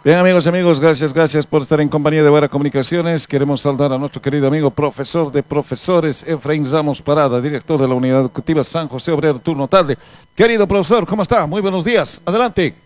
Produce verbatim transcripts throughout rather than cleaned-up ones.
Bien, amigos, amigos, gracias, gracias por estar en compañía de Buena Comunicaciones. Queremos saludar a nuestro querido amigo, profesor de profesores, Efraín Ramos Parada, director de la Unidad Educativa San José Obrero, turno tarde. Querido profesor, ¿cómo está? Muy buenos días, adelante.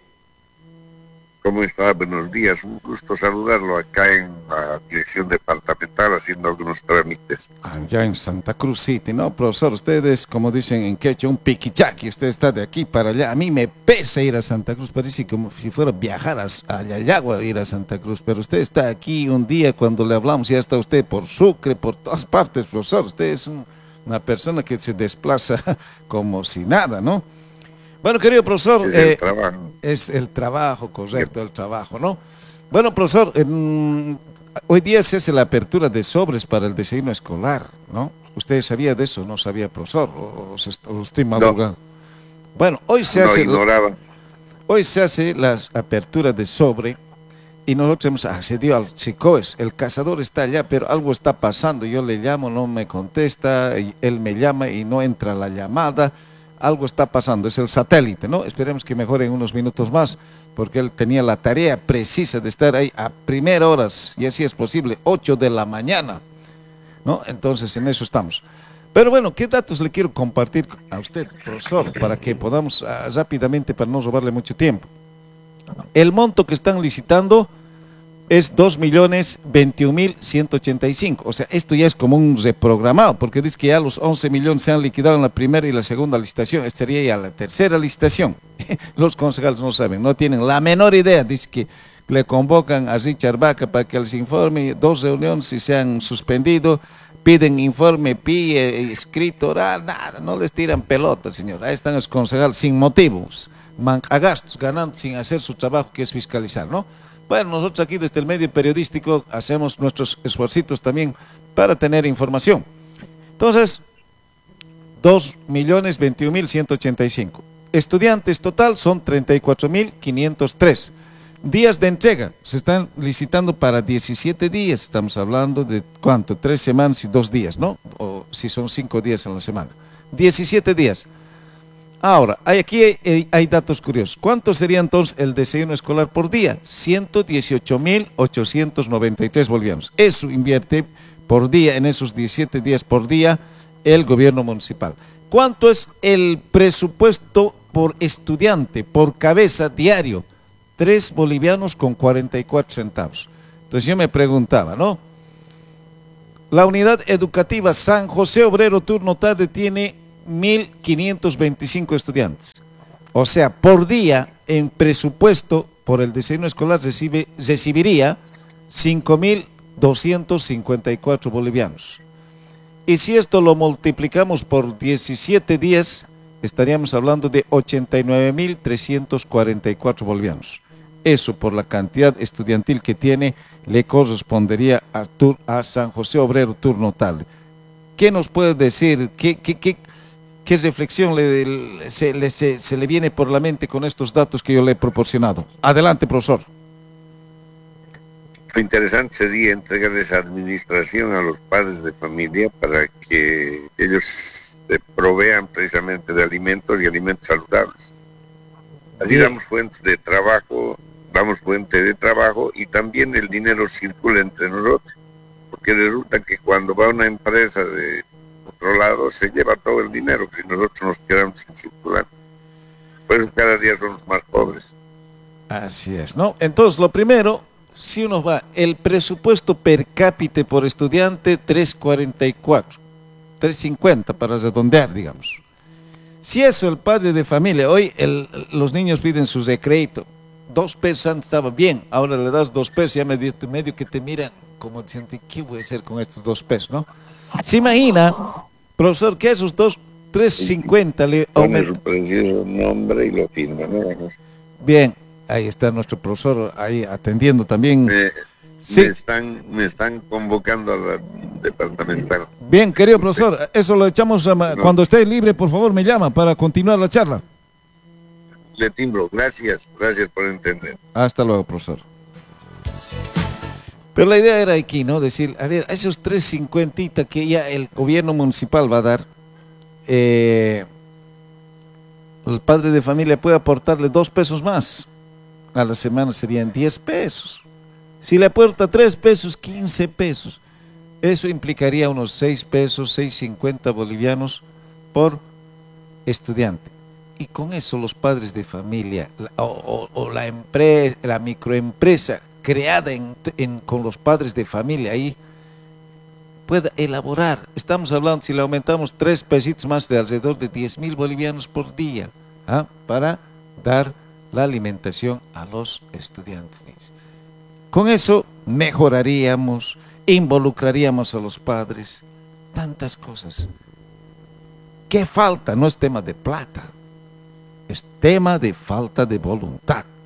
¿Cómo está? Buenos días, un gusto saludarlo acá en la dirección departamental haciendo algunos trámites. Allá en Santa Cruz City, ¿no, profesor? Ustedes, como dicen en quechua, un piquichaqui, usted está de aquí para allá. A mí me pesa ir a Santa Cruz, parece como si fuera viajar a, a Yayagua, ir a Santa Cruz, pero usted está aquí un día cuando le hablamos, ya está usted por Sucre, por todas partes, profesor. Usted es un, una persona que se desplaza como si nada, ¿no? Bueno, querido profesor, Es eh, el trabajo. es el trabajo, correcto, el trabajo, ¿no? Bueno, profesor, en, hoy día se hace la apertura de sobres para el desayuno escolar, ¿no? ¿Usted sabía de eso? ¿No sabía, profesor? ¿O, o, se, o estoy madrugando? No. Bueno, hoy se no hace, ignoraba. hoy se hace las aperturas de sobre y nosotros hemos accedido al SICOES. El cazador está allá, pero algo está pasando. Yo le llamo, no me contesta, y él me llama y no entra la llamada. Algo está pasando, es el satélite, ¿no? Esperemos que mejore en unos minutos más, porque él tenía la tarea precisa de estar ahí a primera horas, y así es posible, ocho de la mañana, ¿no? Entonces en eso estamos. Pero bueno, ¿qué datos le quiero compartir a usted, profesor, para que podamos uh, rápidamente, para no robarle mucho tiempo? El monto que están licitando es dos millones veintiún mil ciento ochenta y cinco, o sea, esto ya es como un reprogramado, porque dice que ya los once millones se han liquidado en la primera y la segunda licitación, esta sería ya la tercera licitación. Los concejales no saben, no tienen la menor idea, dice que le convocan a Richard Vaca para que les informe, dos reuniones y se han suspendido, piden informe, pie, escrito, oral, nada, no les tiran pelota, señor, ahí están los concejales sin motivos, mancagastos, ganando sin hacer su trabajo que es fiscalizar, ¿no? Bueno, nosotros aquí desde el medio periodístico hacemos nuestros esfuercitos también para tener información. Entonces, dos millones veintiún mil ciento ochenta y cinco. Estudiantes total son treinta y cuatro mil quinientos tres. Días de entrega, se están licitando para diecisiete días, estamos hablando de ¿cuánto? Tres semanas y dos días, ¿no? O si son cinco días en la semana. diecisiete días. Ahora, hay, aquí hay, hay datos curiosos. ¿Cuánto sería entonces el desayuno escolar por día? ciento dieciocho mil ochocientos noventa y tres bolivianos. Eso invierte por día, en esos diecisiete días por día, el gobierno municipal. ¿Cuánto es el presupuesto por estudiante, por cabeza diario? tres bolivianos con cuarenta y cuatro centavos. Entonces yo me preguntaba, ¿no? La unidad educativa San José Obrero turno tarde tiene mil quinientos veinticinco estudiantes. O sea, por día en presupuesto por el desayuno escolar recibe, recibiría cinco mil doscientos cincuenta y cuatro bolivianos. Y si esto lo multiplicamos por diecisiete días, estaríamos hablando de ochenta y nueve mil trescientos cuarenta y cuatro bolivianos. Eso por la cantidad estudiantil que tiene le correspondería a, a San José Obrero turno tarde. ¿Qué nos puede decir? ¿Qué, qué, qué ¿Qué reflexión le, le, se, le, se, se le viene por la mente con estos datos que yo le he proporcionado? Adelante, profesor. Lo interesante sería entregarles administración a los padres de familia para que ellos se provean precisamente de alimentos y alimentos saludables. Así Bien. damos fuentes de trabajo, damos fuente de trabajo y también el dinero circula entre nosotros, porque resulta que cuando va una empresa de otro lado se lleva todo el dinero que nosotros nos quedamos sin circular. Por eso cada día somos más pobres. Así es, ¿no? Entonces, lo primero, si uno va, el presupuesto per cápita por estudiante, tres cuarenta y cuatro, tres cincuenta para redondear, digamos. Si eso el padre de familia, hoy el, los niños piden su recreito, dos pesos antes estaba bien, ahora le das dos pesos, ya medio, medio que te miran como diciendo, ¿qué voy a hacer con estos dos pesos, no? Se imagina, profesor, que esos dos, tres cincuenta le aumenta. Pone su precioso nombre y lo firma, ¿no? Bien, ahí está nuestro profesor, ahí atendiendo también. Me, sí. me, están, me están convocando a la departamental. Bien, querido profesor, eso lo echamos, a, no. Cuando esté libre, por favor, me llama para continuar la charla. Le timbro, gracias, gracias por entender. Hasta luego, profesor. Pero la idea era aquí, ¿no? Decir, a ver, esos tres cincuenta que ya el gobierno municipal va a dar, eh, el padre de familia puede aportarle dos pesos más. a la semana serían diez pesos. Si le aporta tres pesos, quince pesos. Eso implicaría unos seis pesos, seis cincuenta bolivianos por estudiante. Y con eso los padres de familia o, o, o la, empresa, la microempresa creada en, en, con los padres de familia ahí pueda elaborar. Estamos hablando, si le aumentamos tres pesitos más, de alrededor de diez mil bolivianos por día, ¿ah? Para dar la alimentación a los estudiantes. Con eso mejoraríamos, involucraríamos a los padres, tantas cosas. ¿Qué falta? No es tema de plata, es tema de falta de voluntad.